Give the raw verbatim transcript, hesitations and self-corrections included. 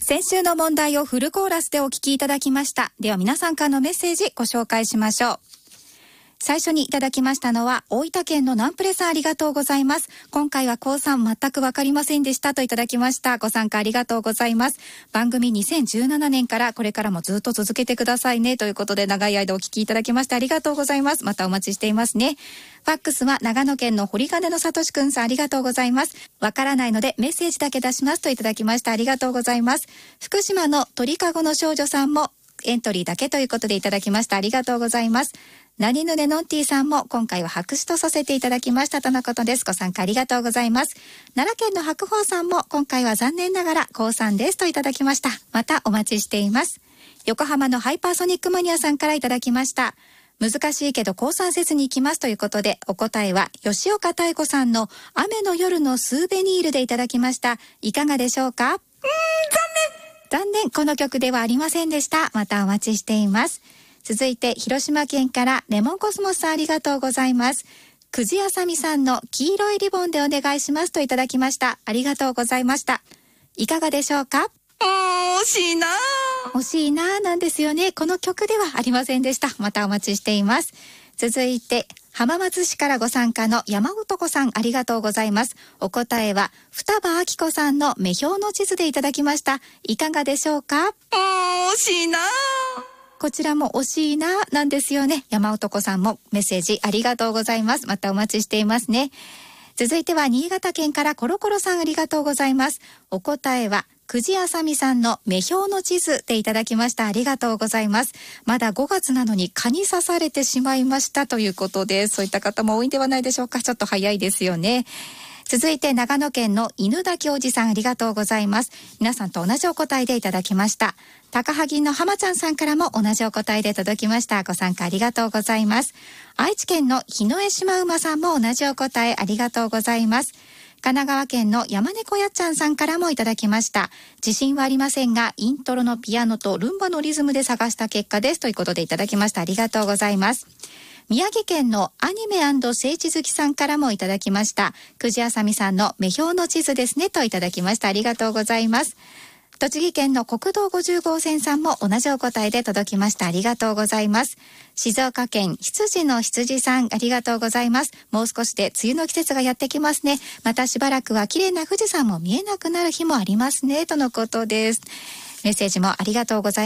先週の問題をフルコーラスでお聞きいただきました。では皆さんからのメッセージご紹介しましょう。最初にいただきましたのは大分県のナンプレさん、ありがとうございます。今回は高さん全くわかりませんでしたといただきました。ご参加ありがとうございます。番組にせんじゅうななねんからこれからもずっと続けてくださいねということで、長い間お聞きいただきましてありがとうございます。またお待ちしていますね。ファックスは長野県の堀金のさとしくんさん、ありがとうございます。わからないのでメッセージだけ出しますといただきました。ありがとうございます。福島の鳥かごの少女さんもエントリーだけということでいただきました。ありがとうございます。何ぬねのんてぃさんも今回は白紙とさせていただきましたとのことです。ご参加ありがとうございます。奈良県の白鵬さんも今回は残念ながら高さんですといただきました。またお待ちしています。横浜のハイパーソニックマニアさんからいただきました。難しいけど高さんせずに行きますということで、お答えは吉岡妙子さんの雨の夜のスーベニールでいただきました。いかがでしょうか？うーん、残念。残念。この曲ではありませんでした。またお待ちしています。続いて広島県からレモンコスモスさん、ありがとうございます。くじあさみさんの黄色いリボンでお願いしますといただきました。ありがとうございました。いかがでしょうか？ 惜しいな惜しいななんですよね。この曲ではありませんでした。またお待ちしています。続いて浜松市からご参加の山男さん、ありがとうございます。お答えは双葉明子さんの目標の地図でいただきました。いかがでしょうか？ 惜しいなこちらも惜しいななんですよね。山男さんもメッセージありがとうございます。またお待ちしていますね。続いては新潟県からコロコロさん、ありがとうございます。お答えはくじあさみさんの目標の地図でいただきました。ありがとうございます。まだごがつなのに蚊に刺されてしまいましたということで、そういった方も多いんではないでしょうか。ちょっと早いですよね。続いて長野県の犬田教授さん、ありがとうございます。皆さんと同じお答えでいただきました。高萩の浜ちゃんさんからも同じお答えで届きました。ご参加ありがとうございます。愛知県の日野江島馬さんも同じお答えありがとうございます。神奈川県の山猫やっちゃんさんからもいただきました。自信はありませんがイントロのピアノとルンバのリズムで探した結果ですということでいただきました。ありがとうございます。宮城県のアニメ&聖地好きさんからもいただきました。くじあさみさんの目標の地図ですねといただきました。ありがとうございます。栃木県の国道ごじゅう号線さんも同じお答えで届きました。ありがとうございます。静岡県羊の羊さん、ありがとうございます。もう少しで梅雨の季節がやってきますね。またしばらくは綺麗な富士山も見えなくなる日もありますねとのことです。メッセージもありがとうございます。